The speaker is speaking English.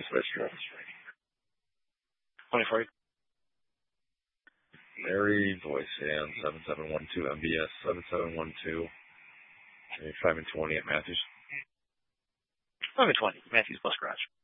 Dispatch Drive. 24. Mary Voice, and 7712 MBS 7712. 5 and 20 at Matthews. 5 and 20, Matthews Bus Garage.